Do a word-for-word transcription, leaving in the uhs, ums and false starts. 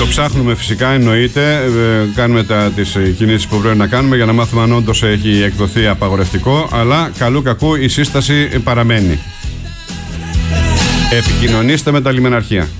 ψάχνουμε φυσικά, εννοείται. Ε, κάνουμε τα, τις κινήσεις που πρέπει να κάνουμε για να μάθουμε αν όντως έχει εκδοθεί απαγορευτικό. Αλλά καλού κακού η σύσταση παραμένει. Επικοινωνήστε με τα λιμεναρχεία.